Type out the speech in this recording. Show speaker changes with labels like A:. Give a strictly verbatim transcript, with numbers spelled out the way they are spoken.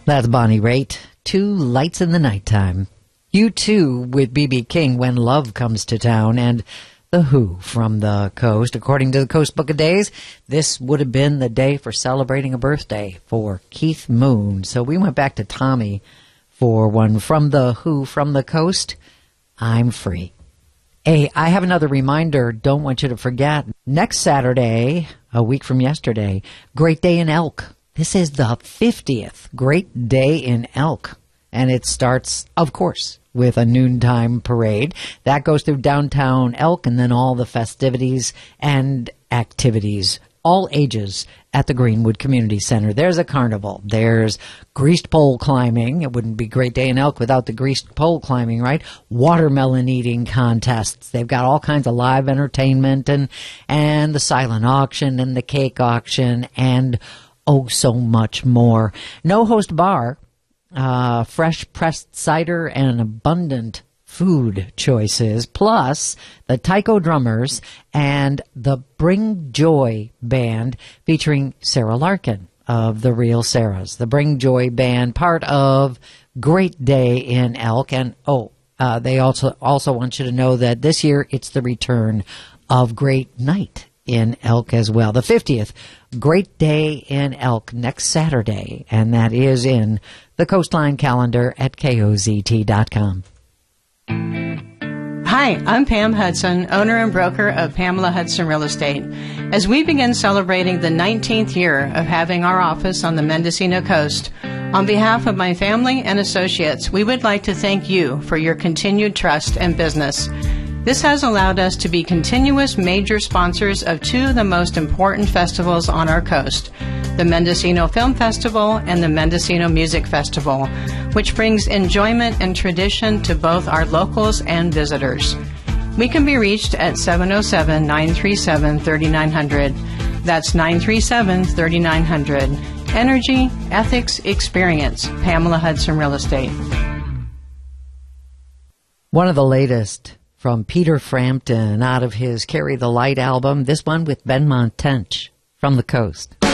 A: That's Bonnie Raitt, Two Lights in the Nighttime. U two with B B King, When Love Comes to Town, and The Who from the Coast. According to the Coast Book of Days, this would have been the day for celebrating a birthday for Keith Moon. So we went back to Tommy for one from The Who from the Coast, I'm Free. Hey, I have another reminder. Don't want you to forget. Next Saturday, a week from yesterday, Great Day in Elk. This is the fiftieth Great Day in Elk. And it starts, of course, with a noontime parade. That goes through downtown Elk and then all the festivities and activities, all ages, at the Greenwood Community Center. There's a carnival. There's greased pole climbing. It wouldn't be Great Day in Elk without the greased pole climbing, right? Watermelon eating contests. They've got all kinds of live entertainment and, and the silent auction and the cake auction and oh, so much more. No host bar, uh, fresh pressed cider and abundant food choices, plus the Tycho Drummers and the Bring Joy Band featuring Sarah Larkin of The Real Sarahs. The Bring Joy Band, part of Great Day in Elk. And, oh, uh, they also, also want you to know that this year it's the return of Great Night in Elk as well. The fiftieth Great Day in Elk next Saturday, and that is in the Coastline calendar at K O Z T dot com.
B: Hi, I'm Pam Hudson, owner and broker of Pamela Hudson Real Estate. As we begin celebrating the nineteenth year of having our office on the Mendocino coast, on behalf of my family and associates, we would like to thank you for your continued trust and business. This has allowed us to be continuous major sponsors of two of the most important festivals on our coast, the Mendocino Film Festival and the Mendocino Music Festival, which brings enjoyment and tradition to both our locals and visitors. We can be reached at seven oh seven, nine three seven, three nine zero zero. That's nine three seven, three nine zero zero. Energy, ethics, experience. Pamela Hudson Real Estate.
A: One of the latest from Peter Frampton out of his Carry the Light album, this one with Benmont Tench from the Coast.